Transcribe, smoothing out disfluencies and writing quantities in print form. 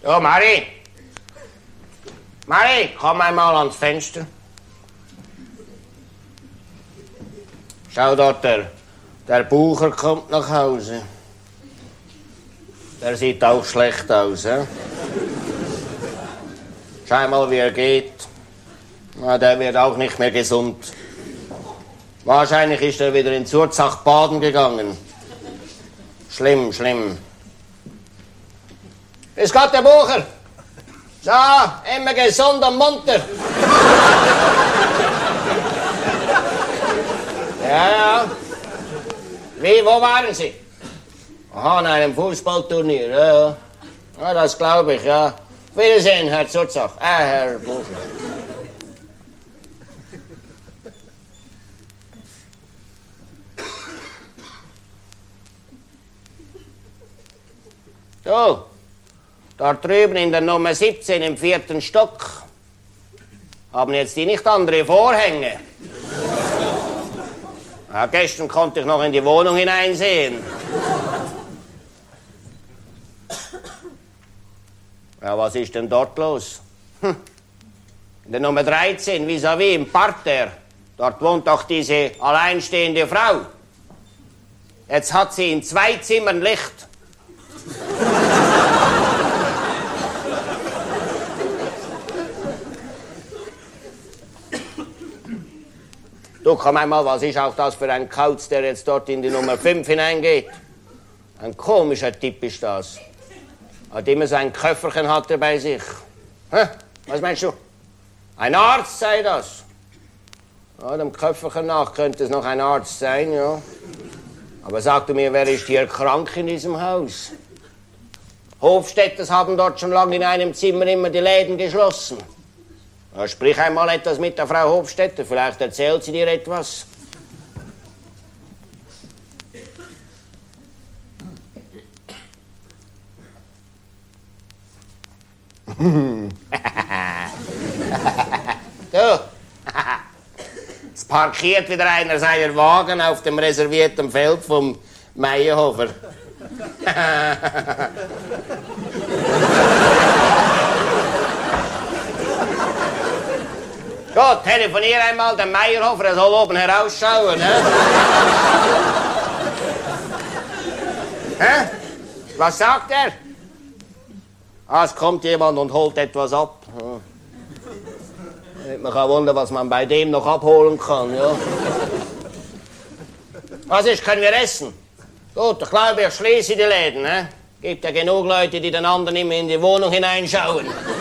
Ja, Mari. Mari, komm einmal ans Fenster. Schau dort, der Bucher kommt nach Hause. Der sieht auch schlecht aus, he? Schau mal, wie er geht. Na, der wird auch nicht mehr gesund. Wahrscheinlich ist er wieder in Surzach baden gegangen. Schlimm, schlimm. Grüß Gott, der Bucher. So, immer gesund und munter. Ja. Wie, wo waren Sie? Aha, in einem Fußballturnier, ja. Ja, das glaube ich, ja. Wiedersehen, Herr Surzach. Herr Bucher. So, dort drüben in der Nummer 17 im 4. Stock. Haben jetzt die nicht andere Vorhänge? Ja, gestern konnte ich noch in die Wohnung hineinsehen. Ja, was ist denn dort los? In der Nummer 13, vis-à-vis, im Parterre. Dort wohnt doch diese alleinstehende Frau. Jetzt hat sie in 2 Zimmern Licht. Du, komm einmal, was ist auch das für ein Kauz, der jetzt dort in die Nummer 5 hineingeht? Ein komischer Typ ist das. Hat immer so ein Köfferchen hat er bei sich. Hä? Was meinst du? Ein Arzt sei das. Ja, dem Köfferchen nach könnte es noch ein Arzt sein, ja. Aber sag du mir, wer ist hier krank in diesem Haus? Hofstädters haben dort schon lange in einem Zimmer immer die Läden geschlossen. Ja, sprich einmal etwas mit der Frau Hofstädter, vielleicht erzählt sie dir etwas. Du, es parkiert wieder einer seiner Wagen auf dem reservierten Feld vom Meyerhofer. Gut, telefonier einmal den Meyerhofer, er soll oben herausschauen, ne? Hä? Was sagt er? Ah, es kommt jemand und holt etwas ab. Man kann wundern, was man bei dem noch abholen kann, ja. Was ist, können wir essen? Gut, ich glaube, ich schließe die Läden, ne? Gibt ja genug Leute, die den anderen immer in die Wohnung hineinschauen.